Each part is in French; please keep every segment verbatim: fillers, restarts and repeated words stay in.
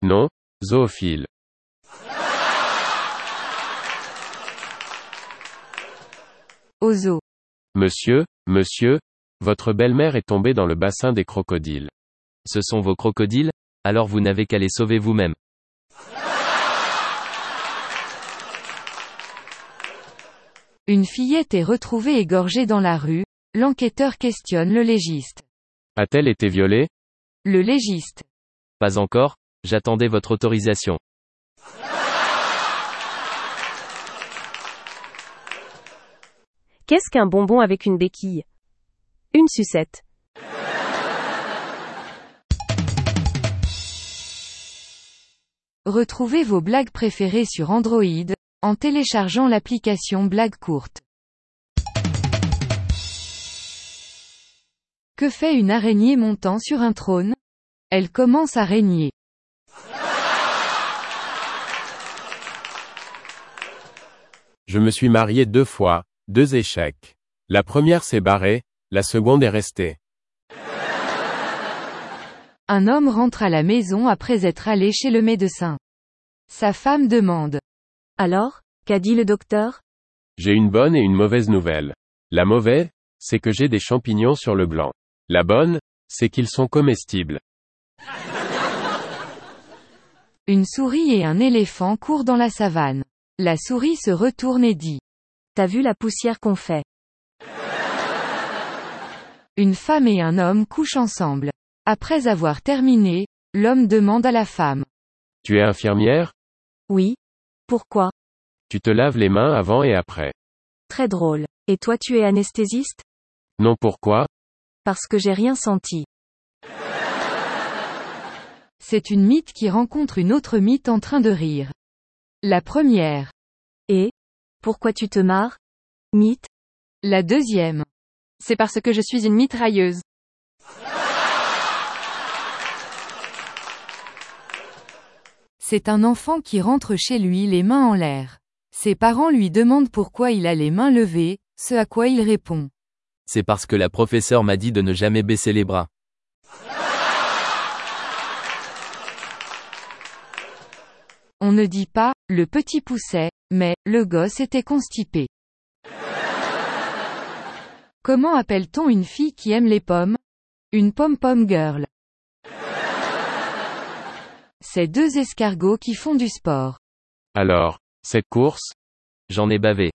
Non, zoophile. Au zoo. Monsieur, monsieur, votre belle-mère est tombée dans le bassin des crocodiles. Ce sont vos crocodiles? Alors vous n'avez qu'à les sauver vous-même. Une fillette est retrouvée égorgée dans la rue, l'enquêteur questionne le légiste. A-t-elle été violée? Le légiste. Pas encore, j'attendais votre autorisation. Qu'est-ce qu'un bonbon avec une béquille? Une sucette. Retrouvez vos blagues préférées sur Android, en téléchargeant l'application Blagues courtes. Que fait une araignée montant sur un trône? Elle commence à régner. Je me suis marié deux fois, deux échecs. La première s'est barrée, la seconde est restée. Un homme rentre à la maison après être allé chez le médecin. Sa femme demande. Alors, qu'a dit le docteur? J'ai une bonne et une mauvaise nouvelle. La mauvaise, c'est que j'ai des champignons sur le gland. La bonne, c'est qu'ils sont comestibles. Une souris et un éléphant courent dans la savane. La souris se retourne et dit. T'as vu la poussière qu'on fait? Une femme et un homme couchent ensemble. Après avoir terminé, l'homme demande à la femme. Tu es infirmière? Oui. Pourquoi? Tu te laves les mains avant et après. Très drôle. Et toi tu es anesthésiste? Non, pourquoi? Parce que j'ai rien senti. C'est une mythe qui rencontre une autre mythe en train de rire. La première. Et? Pourquoi tu te marres? Mythe? La deuxième. C'est parce que je suis une mitrailleuse. C'est un enfant qui rentre chez lui les mains en l'air. Ses parents lui demandent pourquoi il a les mains levées, ce à quoi il répond. C'est parce que la professeure m'a dit de ne jamais baisser les bras. On ne dit pas, le petit poussait, mais, le gosse était constipé. Comment appelle-t-on une fille qui aime les pommes? Une pom-pom girl. C'est deux escargots qui font du sport. Alors, cette course? J'en ai bavé.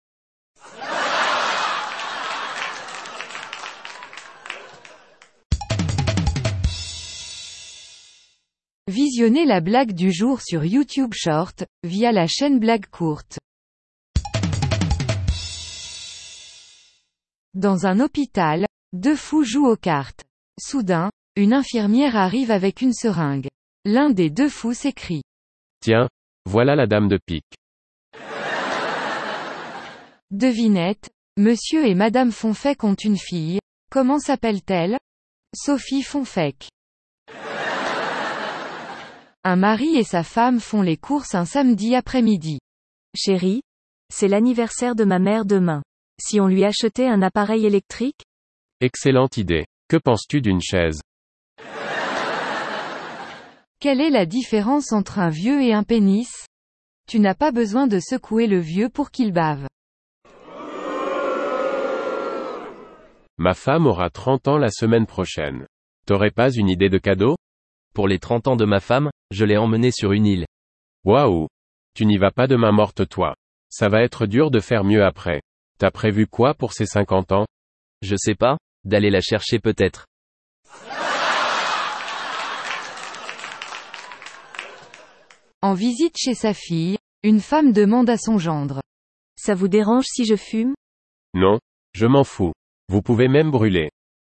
Visionnez la blague du jour sur YouTube Short, via la chaîne Blagues courtes. Dans un hôpital, deux fous jouent aux cartes. Soudain, une infirmière arrive avec une seringue. L'un des deux fous s'écrie. Tiens, voilà la dame de pique. Devinette, monsieur et madame Fonfec ont une fille. Comment s'appelle-t-elle? Sophie Fonfec. Un mari et sa femme font les courses un samedi après-midi. Chérie, c'est l'anniversaire de ma mère demain. Si on lui achetait un appareil électrique? Excellente idée. Que penses-tu d'une chaise? Quelle est la différence entre un vieux et un pénis? Tu n'as pas besoin de secouer le vieux pour qu'il bave. Ma femme aura trente ans la semaine prochaine. T'aurais pas une idée de cadeau? Pour les trente ans de ma femme, je l'ai emmenée sur une île. Waouh! Tu n'y vas pas de main morte toi. Ça va être dur de faire mieux après. T'as prévu quoi pour ses cinquante ans? Je sais pas, d'aller la chercher peut-être. En visite chez sa fille, une femme demande à son gendre. Ça vous dérange si je fume? Non, je m'en fous. Vous pouvez même brûler.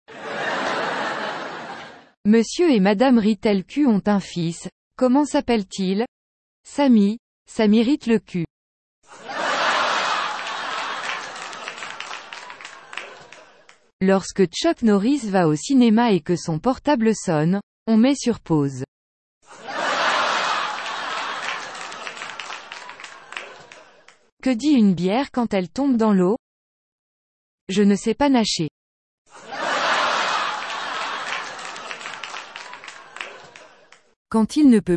Monsieur et madame Ritelcu ont un fils. Comment s'appelle-t-il? Samy. Ça m'irrite le cul. Lorsque Chuck Norris va au cinéma et que son portable sonne, on met sur pause. Que dit une bière quand elle tombe dans l'eau? Je ne sais pas nager. Quand il ne peut